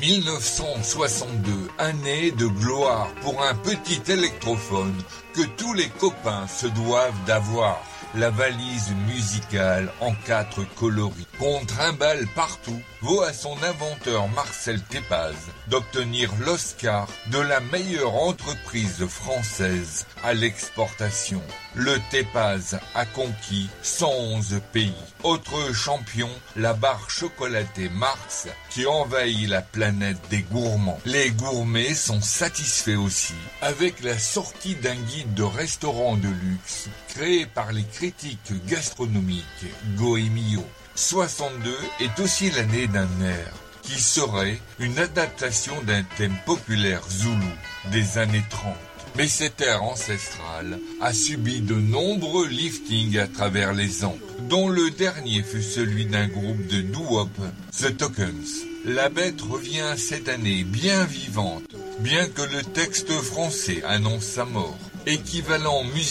1962, année de gloire pour un petit électrophone que tous les copains se doivent d'avoir. La valise musicale en 4 coloris, qu'on trimballe partout, vaut à son inventeur Marcel Thépaz d'obtenir l'Oscar de la meilleure entreprise française à l'exportation. Le Thépaz a conquis 111 pays. Autre champion, la barre chocolatée Mars qui envahit la planète des gourmands. Les gourmets sont satisfaits aussi avec la sortie d'un guide de restaurant de luxe créé par les critiques gastronomiques Goemio. 62 est aussi l'année d'un air qui serait une adaptation d'un thème populaire zoulou des années 30. Mais cet air ancestral a subi de nombreux liftings à travers les ans, dont le dernier fut celui d'un groupe de doo-wop, The Tokens. La bête revient cette année bien vivante, bien que le texte français annonce sa mort. Équivalent musical